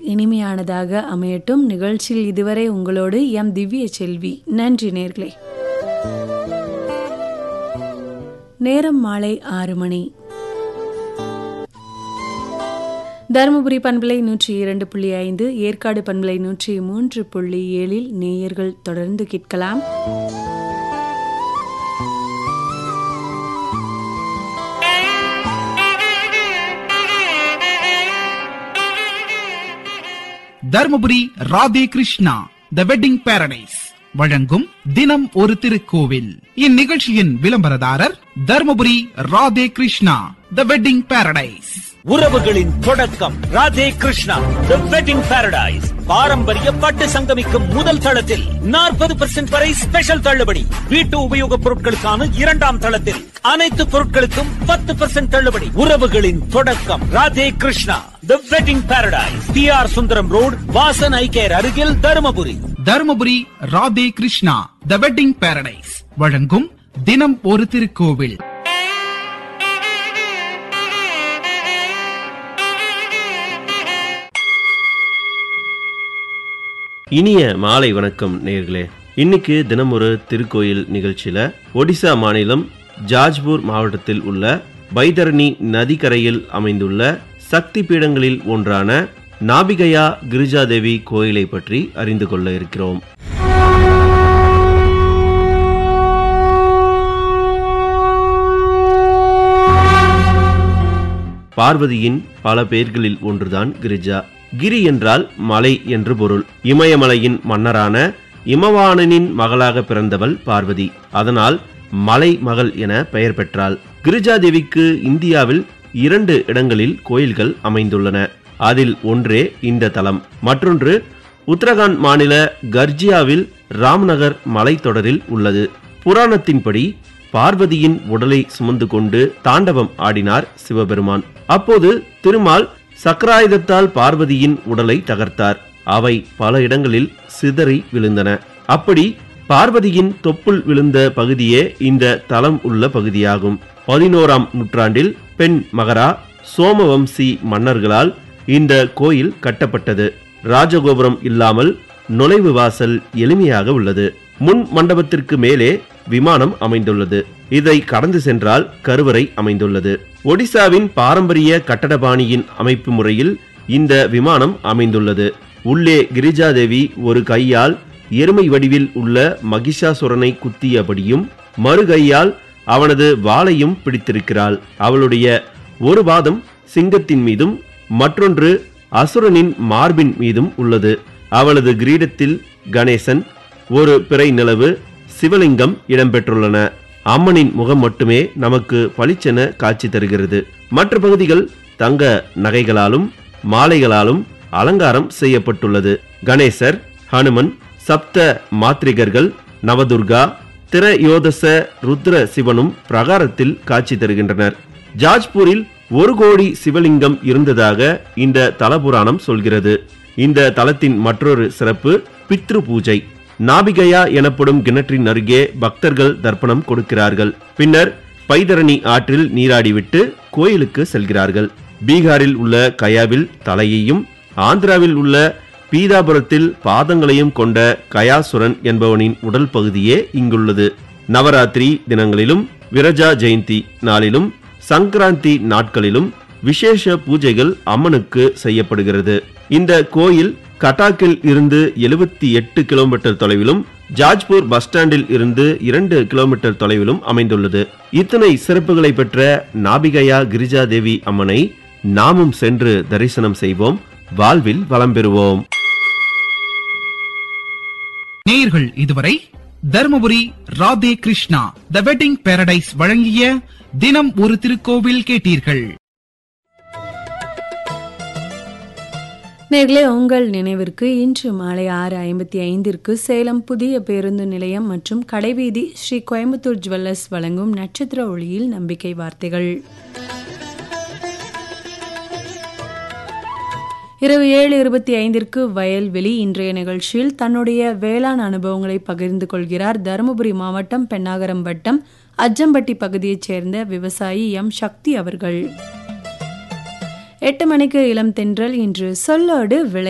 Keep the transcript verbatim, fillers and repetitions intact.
இனிமையானதாக அமையட்டும். நிகழ்ச்சியில் இதுவரை உங்களோடு எம் திவ்ய செல்வி. நன்றி நேர்களே. நேரம் மாலை ஆறு மணி. தருமபுரி பண்பலை நூற்றி இரண்டு புள்ளி ஐந்து, ஏற்காடு பண்பலை நூற்றி மூன்று புள்ளி ஏழில் நேயர்கள் தொடர்ந்து கேட்கலாம். தர்மபுரி ராதே கிருஷ்ணா தி வெட்டிங் பாரடைஸ் வழங்கும் தினம் ஒரு திருக்கோவில். இந்நிகழ்ச்சியின் விளம்பரதாரர் தர்மபுரி ராதே கிருஷ்ணா தி வெட்டிங் பாரடைஸ். உறவுகளின் தொடக்கம் ராதே கிருஷ்ணா தி வெட்டிங் பாரடைஸ். பாரம்பரிய பட்டு சங்கமிக்கும் முதல் தளத்தில் நாற்பது பெர்சென்ட் வரை ஸ்பெஷல் தள்ளுபடி. வீட்டு உபயோகப் பொருட்களுக்கான இரண்டாம் தளத்தில் அனைத்து பொருட்களுக்கும் பத்து பெர்சென்ட் தள்ளுபடி. உறவுகளின் தொடக்கம் ராதே கிருஷ்ணா தி wedding Paradise. B R Sundaram road, Vasan ஐகேர் அருகில், தருமபுரி. தருமபுரி ராதே கிருஷ்ணா தி வெட்டிங் பாரடைஸ் வழங்கும் தினம் ஒரு திருக்கோவில். இனிய மாலை வணக்கம் நேயர்களே. இன்னைக்கு தினம் ஒரு திருக்கோயில் நிகழ்ச்சியில ஒடிசா மாநிலம் ஜாஜ்பூர் மாவட்டத்தில் உள்ள பைதரணி நதிக்கரையில் அமைந்துள்ள சக்தி பீடங்களில் ஒன்றான நாபிகையா கிரிஜாதேவி கோயிலை பற்றி அறிந்து கொள்ள இருக்கிறோம். பார்வதியின் பல பெயர்களில் ஒன்றுதான் கிரிஜா. கிரி என்றால் மலை என்று பொருள். இமயமலையின் மன்னரான இமவானனின் மகளாக பிறந்தவள் பார்வதி. அதனால் மலை மகள் என பெயர் பெற்றாள். கிரிஜாதேவிக்கு இந்தியாவில் இரண்டு இடங்களில் கோயில்கள் அமைந்துள்ளன. அதில் ஒன்றே இந்த தலம். மற்றொன்று உத்தரகாண்ட் மாநில கர்ஜியாவில் ராம்நகர் மலைத்தொடரில் உள்ளது. புராணத்தின்படி பார்வதியின் உடலை சுமந்து கொண்டு தாண்டவம் ஆடினார் சிவபெருமான். அப்போது திருமால் சக்கராயுதத்தால் பார்வதியின் உடலை தகர்த்தார். அவை பல இடங்களில் சிதறி விழுந்தன. அப்படி பார்வதியின் தொப்புள் விழுந்த பகுதியே இந்த தலம் உள்ள பகுதியாகும். பதினோராம் நூற்றாண்டில் பெண் மகரா சோமவம்சி மன்னர்களால் இந்த கோயில் கட்டப்பட்டது. ராஜகோபுரம் இல்லாமல் நுழைவு வாசல் எளிமையாக உள்ளது. முன் மண்டபத்திற்கு மேலே விமானம் அமைந்துள்ளது. இதை கடந்து சென்றால் கருவறை அமைந்துள்ளது. ஒடிசாவின் பாரம்பரிய கட்டடபாணியின் அமைப்பு முறையில் இந்த விமானம் அமைந்துள்ளது. உள்ளே கிரிஜாதேவி ஒரு கையால் எருமை வடிவில் உள்ள மகிஷாசுரனை குத்தியபடியும் மறு கையால் அவனது வாளையும் பிடித்திருக்கிறாள். அவளுடைய ஒரு பாதம் சிங்கத்தின் மீதும் மற்றொன்று அசுரனின் மார்பின் மீதும் உள்ளது. அவளது கிரீடத்தில் கணேசன், ஒரு பிறை நிலவு, சிவலிங்கம் இடம்பெற்றுள்ளன. அம்மனின் முகம் மட்டுமே நமக்கு பளிச்சென காட்சி தருகிறது. மற்ற பகுதிகள் தங்க நகைகளாலும் மாலைகளாலும் அலங்காரம் செய்யப்பட்டுள்ளது. கணேசர், ஹனுமன், சப்த மாத்ரிகர்கள், நவதுர்கா, திரயோதச ருத்ர சிவனும் பிரகாரத்தில் காட்சி தருகின்றனர். ஜாஜ்பூரில் ஒரு கோடி சிவலிங்கம் இருந்ததாக இந்த தலபுராணம் சொல்கிறது. இந்த தலத்தின் மற்றொரு சிறப்பு பித்ரு பூஜை. நாபிகையா எனப்படும் கிணற்றின் அருகே பக்தர்கள் தர்ப்பணம் கொடுக்கிறார்கள். பின்னர் பைதரணி ஆற்றில் நீராடிவிட்டு கோயிலுக்கு செல்கிறார்கள். பீகாரில் உள்ள கயாவில் தலையையும் ஆந்திராவில் உள்ள பீதாபுரத்தில் பாதங்களையும் கொண்ட கயாசுரன் என்பவனின் உடல் பகுதியே இங்குள்ளது. நவராத்திரி தினங்களிலும் விரஜா ஜெயந்தி நாளிலும் சங்கராந்தி நாட்களிலும் விசேஷ பூஜைகள் அம்மனுக்கு செய்யப்படுகிறது. இந்த கோயில் கட்டாக்கில் இருந்து எழுபத்தி எட்டு கிலோமீட்டர் தொலைவிலும் ஜாஜ்பூர் பஸ் ஸ்டாண்டில் இருந்து இரண்டு கிலோமீட்டர் தொலைவிலும் அமைந்துள்ளது. இத்தனை சிறப்புகளை பெற்ற நாபிகையா கிரிஜாதேவி அம்மனை நாமும் சென்று தரிசனம் செய்வோம், வாழ்வில் வளம் பெறுவோம். நேயர்கள் இதுவரை தர்மபுரி ராதே கிருஷ்ணா தி வெட்டிங் பாரடைஸ் வழங்கிய தினம் ஒரு திருக்கோவில் கேட்டீர்கள். நேர்களே, உங்கள் நினைவிற்கு இன்று மாலை ஆறு ஐம்பத்தி ஐந்திற்கு சேலம் புதிய பேருந்து நிலையம் மற்றும் கடைவீதி ஸ்ரீ கோயம்புத்தூர் ஜுவல்லர்ஸ் வழங்கும் நட்சத்திர ஒளியில் நம்பிக்கை வார்த்தைகள். இரவு ஏழு இருபத்தி ஐந்திற்கு வயல்வெளி. இன்றைய நிகழ்ச்சியில் தன்னுடைய வேளாண் அனுபவங்களை பகிர்ந்து கொள்கிறார் தருமபுரி மாவட்டம் பெண்ணாகரம் வட்டம் அச்சம்பட்டி பகுதியைச் சேர்ந்த விவசாயி எம் சக்தி அவர்கள். எட்டு மணிக்கு இளம் தென்றல். இன்று சொல்லோடு விளை